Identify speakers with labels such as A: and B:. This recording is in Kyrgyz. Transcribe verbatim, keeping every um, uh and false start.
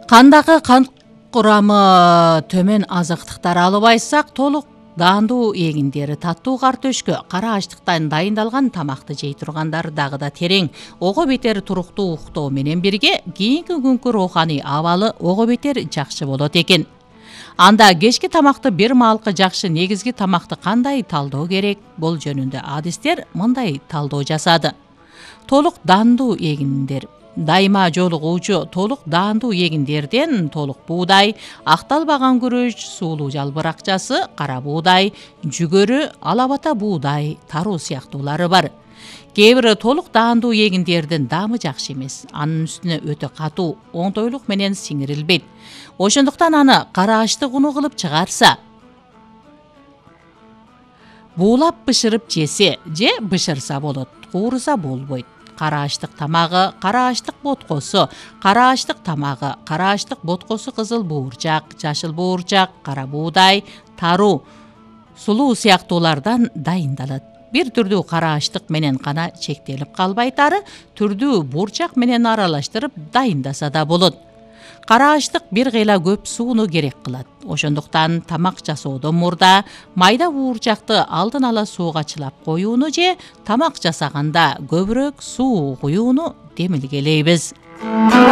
A: Кандагы кант курамы төмөн азыктыктар алып айтсак, толук даандуу эгиндери, таттуу картөшкө, кара ачтыктан дайындалган тамакты жей тургандар дагы да терең, ого бетер туруктуу уктоо менен бирге кийинки күnkү роуханий абалы ого бетер жакшы болот экен. Анда кечки тамакты бир маалкы жакшы, негизги тамакты кандай талдоо керек? Бул жөнүндө адистер мындай талдоо жасады. Толук даандуу эгиндер дайыма жолугуучу толук даандуу эгиндерден толук буудай, акталбаган күрөч, суулуу жалбыракчасы, кара буудай, жүгөрү, алабата буудай, таруу сыяктуулары бар. Кээ бир толук даандуу эгиндердин даамы жакшы эмес. Анын үстүнө өтө катуу, оңтойлук менен сиңирилбейт. Ошондуктан аны кара ачтык уну кылып чыгарса, буулап бышырып жесе же бышырса болот, кууруса болбойт. Кара ачтык тамагы, кара ачтык боткосу, кара ачтык тамагы, кара ачтык боткосу кызыл буурчак, жашыл буурчак, кара буудай, таруу, сулуу сыяктуулардан дайындалат. Бир түрдүү кара ачтык менен гана чектелип калбайтары, түрдүү буурчак менен аралаштырып дайындаса да болот. Кара ачтык бир кыйла көп сууну керек кылат. Ошондуктан тамак жасоодон мурда майда буурчакты алдын ала сууга чылап коюуну же тамак жасаганда көбүрөөк суу куюуну демилгелейбиз.